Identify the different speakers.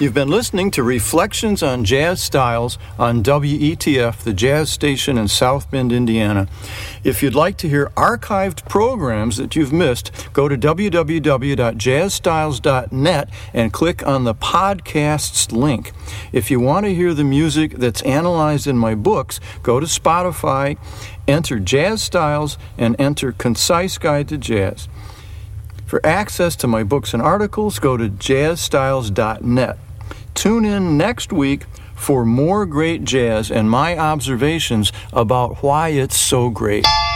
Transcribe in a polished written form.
Speaker 1: You've been listening to Reflections on Jazz Styles on WETF, the jazz station in South Bend, Indiana. If you'd like to hear archived programs that you've missed, go to www.jazzstyles.net and click on the podcasts link. If you want to hear the music that's analyzed in my books, go to Spotify, enter Jazz Styles, and enter Concise Guide to Jazz. For access to my books and articles, go to jazzstyles.net. Tune in next week for more great jazz and my observations about why it's so great.